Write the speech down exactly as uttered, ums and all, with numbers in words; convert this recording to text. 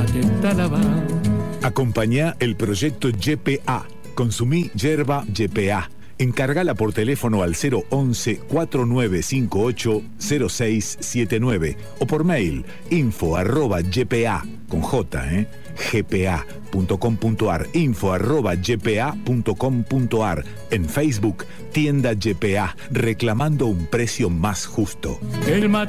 que está lavado. Acompañá el proyecto Y P A. Consumí yerba Y P A. Encargala por teléfono al cero once, cuatro nueve cinco ocho, cero seis siete nueve o por mail info arroba ypa con J, ¿eh? gpa.com.ar, info arroba ypa.com.ar. En Facebook, tienda Y P A, reclamando un precio más justo. El mate